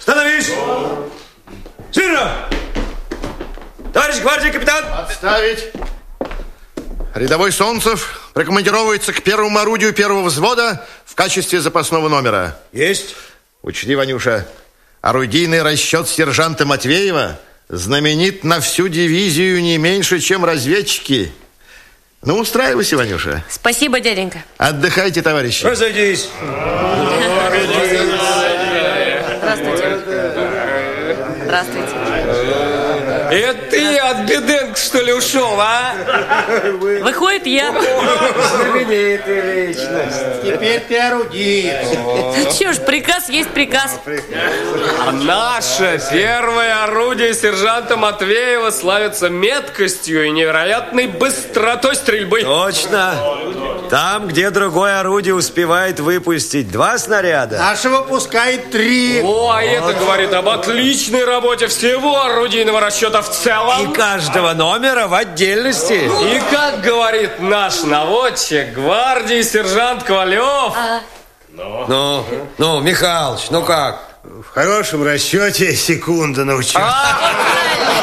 Становись! Смирно! Товарищ гвардии капитан! Отставить! Рядовой Солнцев прикомандировывается к первому орудию первого взвода в качестве запасного номера. Есть. Учти, Ванюша, орудийный расчет сержанта Матвеева знаменит на всю дивизию не меньше, чем разведчики. Ну, устраивайся, Ванюша. Спасибо, дяденька. Отдыхайте, товарищи. Разойдись. Здравствуйте. Здравствуйте. Это ты от Беденко, что ли, ушел, а? Выходит, я. Знаменитая личность. Теперь ты орудист. Чё ж, приказ есть приказ. А наше первое орудие сержанта Матвеева славится меткостью и невероятной быстротой стрельбы. Точно. Там, где другое орудие успевает выпустить 2 снаряда. Нашего пускает 3. О, а это говорит об отличной работе всего орудийного расчета в целом. И каждого номера в отдельности. И как говорит наш наводчик гвардии сержант Ковалев. Ну, Михалыч, ну как? В хорошем расчете секунда научился.